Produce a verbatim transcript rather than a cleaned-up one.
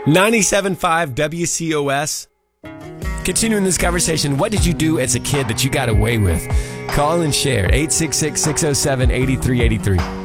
ninety-seven point five W C O S. Continuing this conversation, what did you do as a kid that you got away with? Call and share. eight six six, six oh seven, eight three eight three.